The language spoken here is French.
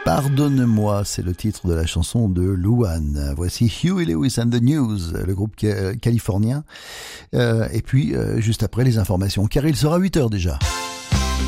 Pardonne-moi, c'est le titre de la chanson de Louane. Voici Huey Lewis and the News, le groupe californien. Et puis, juste après les informations, car il sera 8h déjà.